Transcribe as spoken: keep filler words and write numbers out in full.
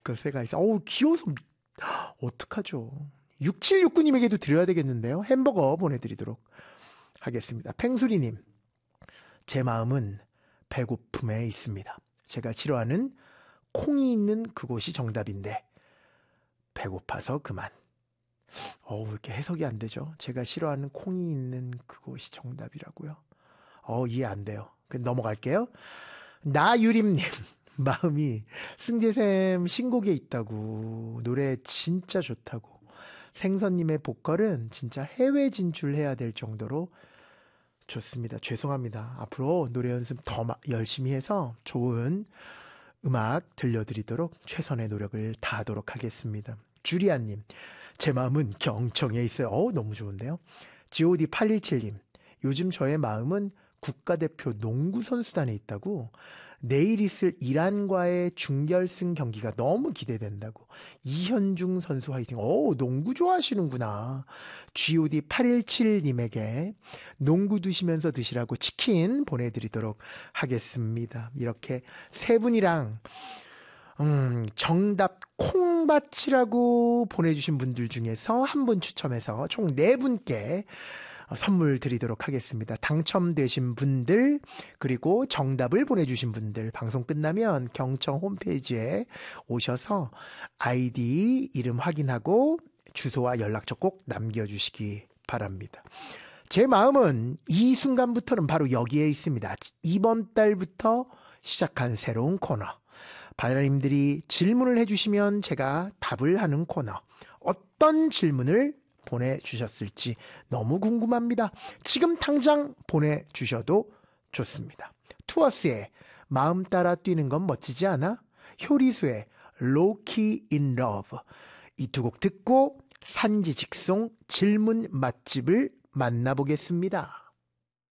그 새가 있어. 어우, 귀여워서 어떡하죠. 육칠육구님에게도 드려야 되겠는데요. 햄버거 보내드리도록 하겠습니다. 팽수리님, 제 마음은 배고픔에 있습니다. 제가 싫어하는 콩이 있는 그곳이 정답인데 배고파서 그만. 어우, 이렇게 해석이 안 되죠. 제가 싫어하는 콩이 있는 그곳이 정답이라고요. 어, 이해 안 돼요. 넘어갈게요. 나유림님, 마음이 승재쌤 신곡에 있다고, 노래 진짜 좋다고, 생선님의 보컬은 진짜 해외 진출해야 될 정도로 좋습니다. 죄송합니다. 앞으로 노래 연습 더 열심히 해서 좋은 음악 들려드리도록 최선의 노력을 다하도록 하겠습니다. 주리아님, 제 마음은 경청에 있어요. 어, 너무 좋은데요. 지오디 팔일칠님, 요즘 저의 마음은 국가대표 농구선수단에 있다고, 내일 있을 이란과의 준결승 경기가 너무 기대된다고. 이현중 선수 화이팅. 오, 농구 좋아하시는구나. 지오디 팔일칠님에게 농구 드시면서 드시라고 치킨 보내드리도록 하겠습니다. 이렇게 세 분이랑 음, 정답 콩밭이라고 보내주신 분들 중에서 한 분 추첨해서 총 네 분께 선물 드리도록 하겠습니다. 당첨되신 분들, 그리고 정답을 보내주신 분들, 방송 끝나면 경청 홈페이지에 오셔서 아이디 이름 확인하고 주소와 연락처 꼭 남겨주시기 바랍니다. 제 마음은 이 순간부터는 바로 여기에 있습니다. 이번 달부터 시작한 새로운 코너. 바다님들이 질문을 해주시면 제가 답을 하는 코너. 어떤 질문을 보내주셨을지 너무 궁금합니다. 지금 당장 보내주셔도 좋습니다. 투어스의 마음 따라 뛰는 건 멋지지 않아? 효리수의 Low-Key in Love, 이 두 곡 듣고 산지 직송 질문 맛집을 만나보겠습니다.